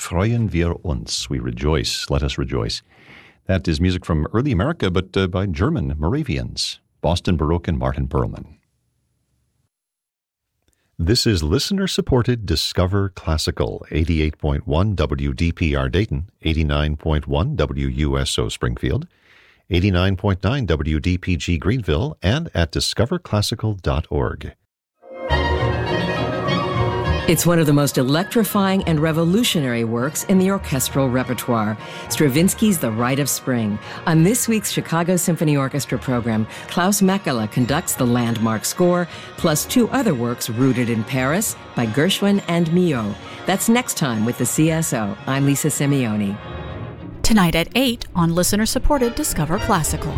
Freuen wir uns. We rejoice. Let us rejoice. That is music from early America, but by German Moravians, Boston Baroque and Martin Perlman. This is listener-supported Discover Classical, 88.1 WDPR Dayton, 89.1 WUSO Springfield, 89.9 WDPG Greenville, and at discoverclassical.org. It's one of the most electrifying and revolutionary works in the orchestral repertoire, Stravinsky's The Rite of Spring. On this week's Chicago Symphony Orchestra program, Klaus Mäkelä conducts the landmark score, plus two other works rooted in Paris by Gershwin and Milhaud. That's next time with the CSO. I'm Lisa Simeoni. Tonight at 8 on listener-supported Discover Classical.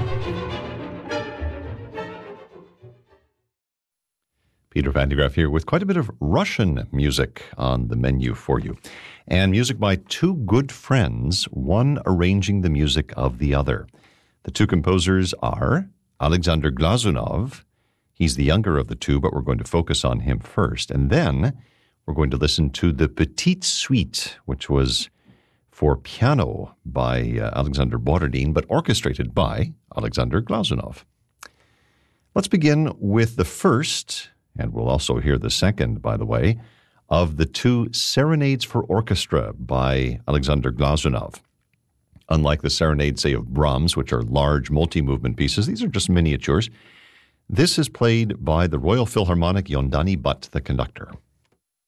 Peter Van de Graaff here with quite a bit of Russian music on the menu for you. And music by two good friends, one arranging the music of the other. The two composers are Alexander Glazunov. He's the younger of the two, but we're going to focus on him first. And then we're going to listen to the Petite Suite, which was for piano by Alexander Borodin, but orchestrated by Alexander Glazunov. Let's begin with the first, and we'll also hear the second, by the way, of the two Serenades for Orchestra by Alexander Glazunov. Unlike the serenades, say, of Brahms, which are large multi-movement pieces, these are just miniatures. This is played by the Royal Philharmonic Yondani Butt, the conductor.